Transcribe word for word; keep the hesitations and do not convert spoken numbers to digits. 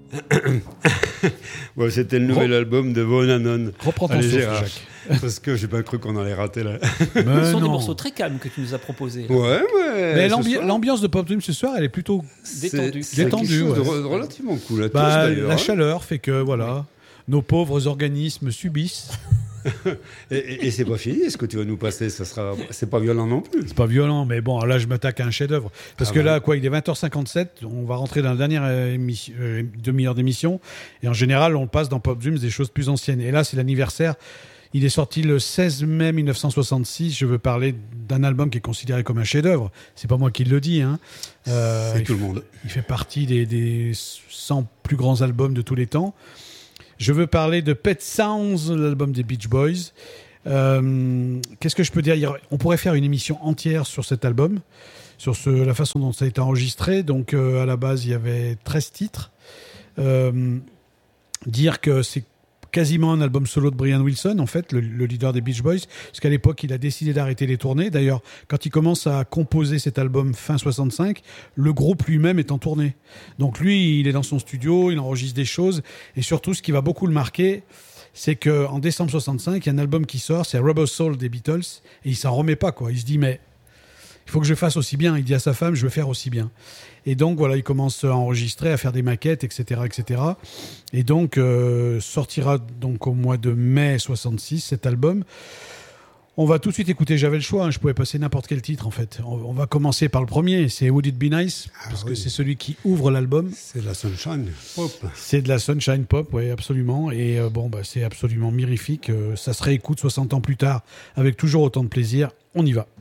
Ouais, c'était le nouvel Re... album de Von Anon. Reprends ton souffle, Jacques. Parce que j'ai pas cru qu'on allait rater là. Ce sont non. des morceaux très calmes que tu nous as proposés. Ouais, ouais. Mais l'ambi- soir... l'ambiance de Pop Dream ce soir, elle est plutôt détendue. C'est, détendue, c'est ouais. de relativement cool. À bah, tous, la hein. chaleur fait que voilà, nos pauvres organismes subissent. et, et, et c'est pas fini. Est-ce que tu vas nous passer? Ça sera. C'est pas violent non plus. C'est pas violent, mais bon, là, je m'attaque à un chef-d'œuvre. Parce ah que ouais. là, quoi, il est vingt heures cinquante-sept. On va rentrer dans la dernière émission, euh, demi-heure d'émission. Et en général, on passe dans Pop Dreams des choses plus anciennes. Et là, c'est l'anniversaire. Il est sorti le seize mai mille neuf cent soixante-six. Je veux parler d'un album qui est considéré comme un chef-d'œuvre. C'est pas moi qui le dis. Hein. Euh, c'est tout le monde. Il fait partie des, des cent plus grands albums de tous les temps. Je veux parler de Pet Sounds, l'album des Beach Boys. Euh, qu'est-ce que je peux dire? On pourrait faire une émission entière sur cet album, sur ce, la façon dont ça a été enregistré. Donc, euh, à la base, il y avait treize titres. Euh, dire que c'est quasiment un album solo de Brian Wilson, en fait, le, le leader des Beach Boys, parce qu'à l'époque, il a décidé d'arrêter les tournées. D'ailleurs, quand il commence à composer cet album fin soixante-cinq, le groupe lui-même est en tournée. Donc lui, il est dans son studio, il enregistre des choses, et surtout, ce qui va beaucoup le marquer, c'est qu'en décembre soixante-cinq, il y a un album qui sort, c'est Rubber Soul des Beatles, et il s'en remet pas, quoi. Il se dit, mais il faut que je fasse aussi bien. Il dit à sa femme, je veux faire aussi bien. Et donc, voilà, il commence à enregistrer, à faire des maquettes, et cetera, et cetera. Et donc, euh, sortira donc au mois de mai soixante-six, cet album. On va tout de suite écouter, j'avais le choix, hein, je pouvais passer n'importe quel titre, en fait. On, on va commencer par le premier, c'est Would It Be Nice, ah, parce oui. que c'est celui qui ouvre l'album. C'est de la Sunshine Pop. C'est de la Sunshine Pop, oui, absolument. Et euh, bon, bah, c'est absolument mirifique. Euh, ça se réécoute soixante ans plus tard, avec toujours autant de plaisir. On y va.